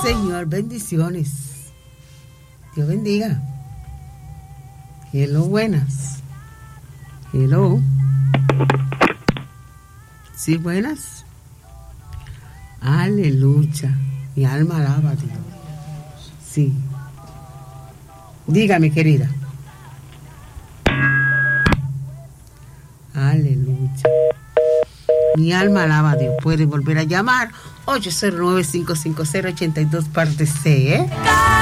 Señor, bendiciones. Dios bendiga. Hello, buenas. Hello. Sí, buenas. Aleluya. Mi alma alaba a Dios. Sí. Dígame, querida. Aleluya. Mi alma alaba a Dios. Puede volver a llamar 809-550-82 parte C, ¿eh?